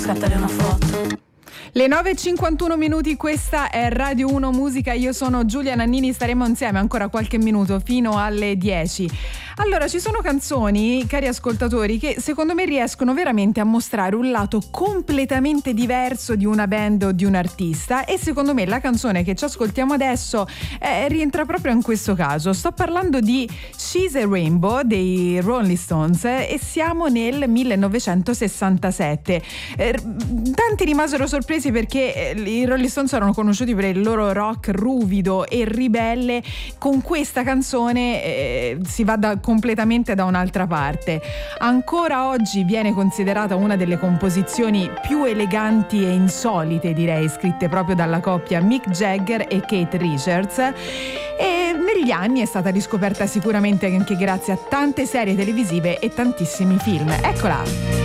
scattare una foto. Le 9:51 minuti, questa è Radio 1 Musica, io sono Giulia Nannini, staremo insieme ancora qualche minuto fino alle 10. Allora, ci sono canzoni, cari ascoltatori, che secondo me riescono veramente a mostrare un lato completamente diverso di una band o di un artista, e secondo me la canzone che ci ascoltiamo adesso rientra proprio in questo caso. Sto parlando di She's a Rainbow dei Rolling Stones e siamo nel 1967. Tanti rimasero sorpresi perché i Rolling Stones erano conosciuti per il loro rock ruvido e ribelle. Con questa canzone si va completamente da un'altra parte. Ancora oggi viene considerata una delle composizioni più eleganti e insolite, direi, scritte proprio dalla coppia Mick Jagger e Keith Richards, e negli anni è stata riscoperta sicuramente anche grazie a tante serie televisive e tantissimi film. Eccola!